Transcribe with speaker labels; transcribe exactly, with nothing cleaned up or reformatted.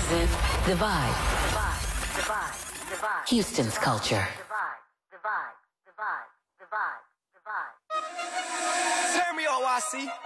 Speaker 1: represent Divide. Divide, divide, divide. Houston's culture. Divide, divide, divide, divide, divide.
Speaker 2: Turn me on, Y C.